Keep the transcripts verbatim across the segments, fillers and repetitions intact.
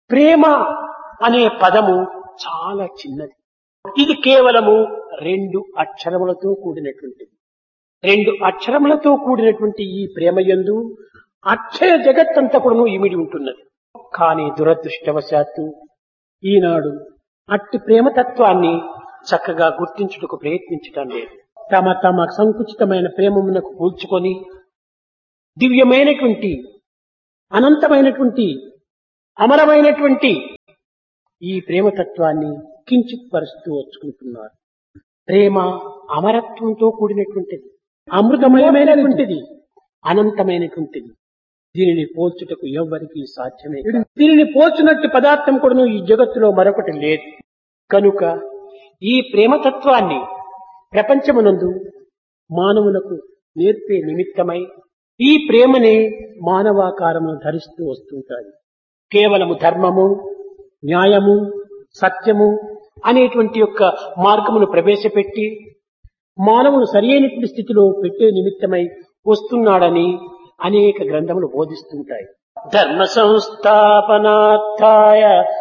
ప్రేమ అనే పదము చాలా చిన్నది. ఇది కేవలము రెండు అక్షరములతో కూడినటువంటిది. రెండు అక్షరములతో కూడినటువంటి ఈ ప్రేమయందు అక్షయ జగత్తంతా కూడాను ఇమిడి ఉంటున్నది. కానీ దురదృష్టవశాత్తు ఈనాడు అట్టి ప్రేమతత్వాన్ని చక్కగా గుర్తించుటకు ప్రయత్నించటం లేదు. తమ తమ సంకుచితమైన ప్రేమమునకు కూల్చుకొని దివ్యమైనటువంటి అనంతమైనటువంటి అమరమైనటువంటి ఈ ప్రేమతత్వాన్ని కించిత్ పరుస్తూ వచ్చుకుంటున్నారు. ప్రేమ అమరత్వంతో కూడినటువంటిది, అమృతమయమైనటువంటిది, అనంతమైనటువంటిది. దీనిని పోల్చుటకు ఎవ్వరికీ సాధ్యమే కాదు. దీనిని పోల్చునట్టు పదార్థం కూడాను ఈ జగత్తులో మరొకటి లేదు. కనుక ఈ ప్రేమతత్వాన్ని ప్రపంచమునందు మానవులకు నేర్పే నిమిత్తమై ఈ ప్రేమనే మానవాకారమును ధరిస్తూ వస్తుంటారు. కేవలము ధర్మము, న్యాయము, సత్యము అనేటువంటి యొక్క మార్గమును ప్రవేశపెట్టి మానవును సరి అయినటువంటి స్థితిలో పెట్టే నిమిత్తమై వస్తున్నాడని అనేక గ్రంథములు బోధిస్తుంటాయి. ధర్మ సంస్థాపనార్థాయ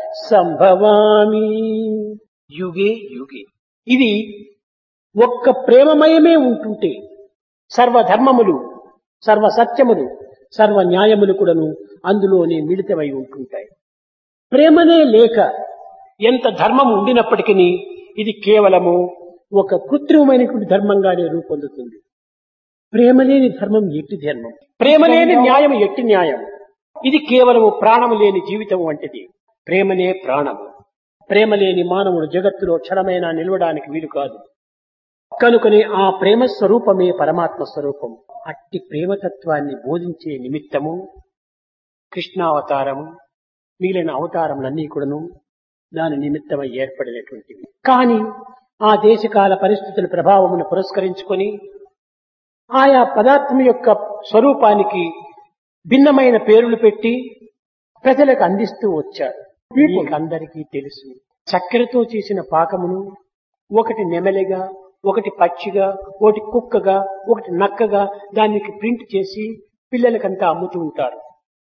సంభవామి యుగే యుగే. ఇది ఒక్క ప్రేమమయమే ఉంటుంటే సర్వధర్మములు, సర్వ సత్యములు, సర్వ న్యాయములు కూడాను అందులోనే మిళితమై ఉంటుంటాయి. ప్రేమనే లేక ఎంత ధర్మం ఉండినప్పటికీ ఇది కేవలము ఒక కృత్రిమమైనటువంటి ధర్మంగానే రూపొందుతుంది. ప్రేమ లేని ధర్మం ఎట్టి ధర్మం, ప్రేమ లేని న్యాయం ఎట్టి న్యాయం. ఇది కేవలము ప్రాణము లేని జీవితం వంటిది. ప్రేమనే ప్రాణము. ప్రేమ లేని మానవుడు జగత్తులో క్షణమైనా నిలవడానికి వీలు కాదు. కనుకనే ఆ ప్రేమ స్వరూపమే పరమాత్మ స్వరూపం. అట్టి ప్రేమతత్వాన్ని బోధించే నిమిత్తము కృష్ణావతారము, మిగిలిన అవతారములన్నీ కూడాను దాని నిమిత్తమై ఏర్పడినటువంటివి. కానీ ఆ దేశకాల పరిస్థితుల ప్రభావమును పురస్కరించుకొని ఆయా పదార్థం యొక్క స్వరూపానికి భిన్నమైన పేర్లు పెట్టి ప్రజలకు అందిస్తూ వచ్చారు. మీకందరికీ తెలుసు, చక్కెరతో చేసిన పాకమును ఒకటి నెమలిగా, ఒకటి పక్షిగా, ఒకటి కుక్కగా, ఒకటి నక్కగా దానికి ప్రింట్ చేసి పిల్లలకంతా అమ్ముతూ ఉంటారు.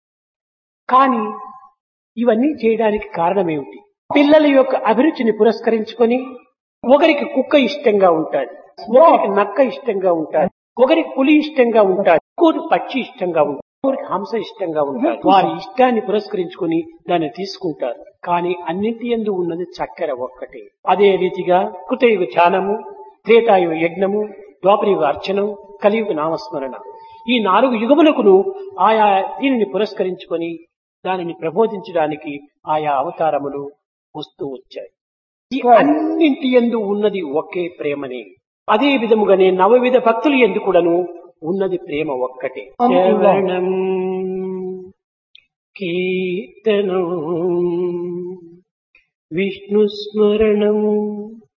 కానీ ఇవన్నీ చేయడానికి కారణమేమిటి? పిల్లల యొక్క అభిరుచిని పురస్కరించుకొని ఒకరికి కుక్క ఇష్టంగా ఉంటాది, ఒకరికి నక్క ఇష్టంగా ఉంటాది, ఒకరికి పులి ఇష్టంగా ఉంటాది, ఇంకొకరికి పక్షి ఇష్టంగా ఉంటాది, ఇంకొకరికి హంస ఇష్టంగా ఉంటాది. వారి ఇష్టాన్ని పురస్కరించుకొని దాన్ని తీసుకుంటారు. కానీ అన్నింటి యందు ఉన్నది చక్కెర ఒక్కటే. అదే రీతిగా కృతయుగ ధ్యానము, త్రేతాయుగ యజ్ఞము, ద్వాపరయుగ అర్చనం, కలియుగ నామస్మరణ, ఈ నాలుగు యుగములకును ఆయా దీనిని పురస్కరించుకొని దానిని ప్రబోధించడానికి ఆయా అవతారములు వస్తూ వచ్చాయి. ఈ అన్నింటి యందు ఉన్నది ఒకే ప్రేమనే. అదే విధముగానే నవవిధ భక్తులు యందు కూడాను ఉన్నది ప్రేమ ఒక్కటే. శ్రవణం కీర్తనం విష్ణు స్మరణం